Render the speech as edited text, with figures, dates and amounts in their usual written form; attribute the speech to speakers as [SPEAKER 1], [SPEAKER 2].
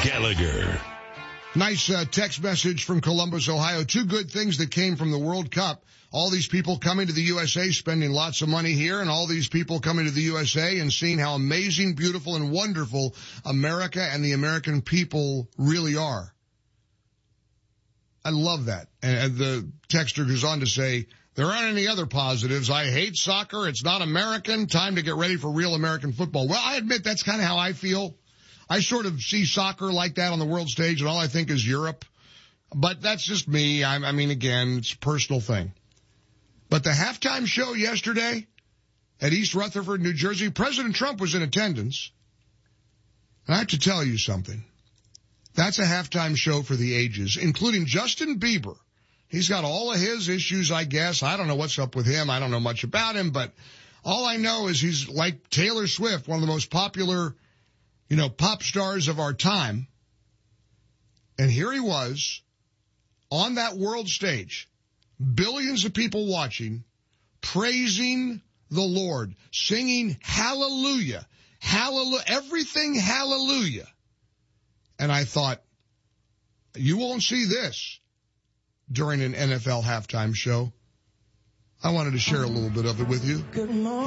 [SPEAKER 1] Gallagher.
[SPEAKER 2] Nice text message from Columbus, Ohio. Two good things that came from the World Cup. All these people coming to the USA, spending lots of money here, and all these people coming to the USA and seeing how amazing, beautiful, and wonderful America and the American people really are. I love that. And the texter goes on to say, there aren't any other positives. I hate soccer. It's not American. Time to get ready for real American football. Well, I admit that's kind of how I feel. I sort of see soccer like that on the world stage, and all I think is Europe. But that's just me. I mean, again, it's a personal thing. But the halftime show yesterday at East Rutherford, New Jersey, President Trump was in attendance. And I have to tell you something. That's a halftime show for the ages, including Justin Bieber. He's got all of his issues, I guess. I don't know what's up with him. I don't know much about him, but all I know is he's like Taylor Swift, one of the most popular, pop stars of our time. And here he was on that world stage, billions of people watching, praising the Lord, singing hallelujah, hallelujah, everything hallelujah. And I thought, you won't see this during an NFL halftime show. I wanted to share a little bit of it with you.